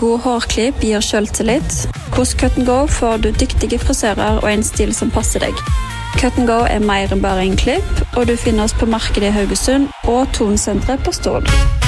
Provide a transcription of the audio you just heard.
God hårklipp gir selvtillit. Hos Cut & Go får du dyktige frisører og en stil som passer deg. Cut & Go mer enn bare en klipp, og du finner oss på markedet i Haugesund og Tonsenteret på Stord.